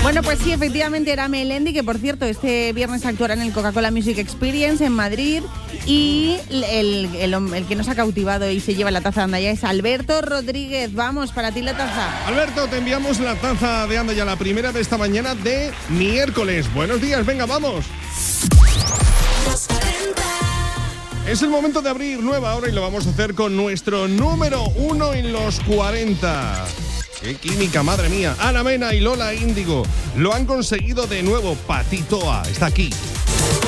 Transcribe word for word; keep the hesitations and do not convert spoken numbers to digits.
Bueno, pues sí, efectivamente era Melendi, que por cierto, este viernes actuará en el Coca-Cola Music Experience en Madrid. Y el, el, el, el que nos ha cautivado y se lleva la taza de Anda Ya es Alberto Rodríguez. Vamos, para ti la taza. Alberto, te enviamos la taza de Anda Ya, la primera de esta mañana de miércoles. Buenos días, venga, vamos. Es el momento de abrir nueva hora y lo vamos a hacer con nuestro número uno en los cuarenta. ¡Qué química, madre mía! Ana Mena y Lola Índigo lo han conseguido de nuevo. Patitoa está aquí.